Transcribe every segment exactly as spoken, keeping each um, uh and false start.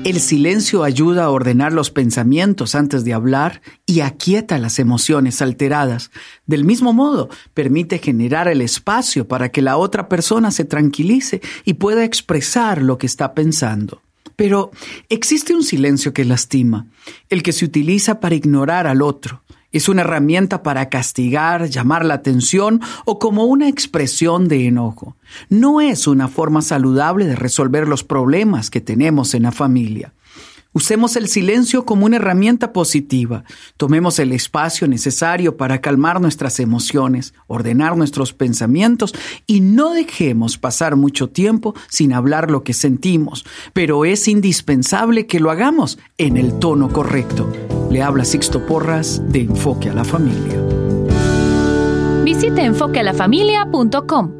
El silencio ayuda a ordenar los pensamientos antes de hablar y aquieta las emociones alteradas. Del mismo modo, permite generar el espacio para que la otra persona se tranquilice y pueda expresar lo que está pensando. Pero existe un silencio que lastima, el que se utiliza para ignorar al otro. Es una herramienta para castigar, llamar la atención o como una expresión de enojo. No es una forma saludable de resolver los problemas que tenemos en la familia. Usemos el silencio como una herramienta positiva. Tomemos el espacio necesario para calmar nuestras emociones, ordenar nuestros pensamientos y no dejemos pasar mucho tiempo sin hablar lo que sentimos. Pero es indispensable que lo hagamos en el tono correcto. Le habla Sixto Porras de Enfoque a la Familia. Visite enfoque a la familia punto com.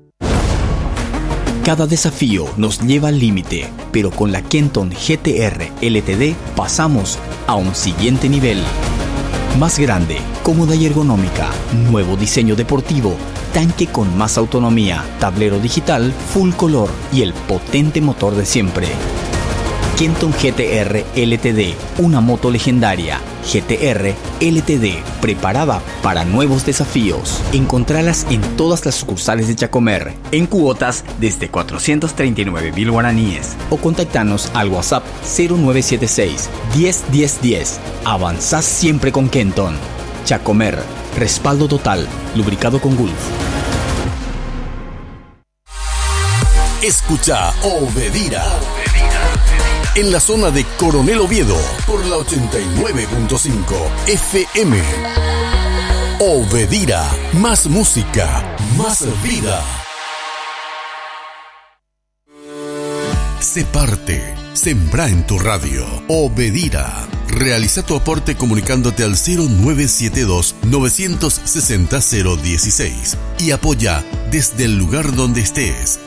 Cada desafío nos lleva al límite, pero con la Kenton G T R L T D pasamos a un siguiente nivel. Más grande, cómoda y ergonómica, nuevo diseño deportivo, tanque con más autonomía, tablero digital, full color y el potente motor de siempre. Kenton G T R L T D, una moto legendaria. G T R L T D, preparada para nuevos desafíos. Encontralas en todas las sucursales de Chacomer, en cuotas desde cuatrocientos treinta y nueve mil guaraníes. O contactanos al WhatsApp cero nueve siete seis, diez, diez, diez. Avanzás siempre con Kenton. Chacomer, respaldo total, lubricado con Gulf. Escucha Obedira. En la zona de Coronel Oviedo, por la ochenta y nueve punto cinco F M. Obedira, más música, más vida. Sé parte, sembra en tu radio. Obedira. Realiza tu aporte comunicándote al cero nueve siete dos, nueve seis cero, cero uno seis y apoya desde el lugar donde estés.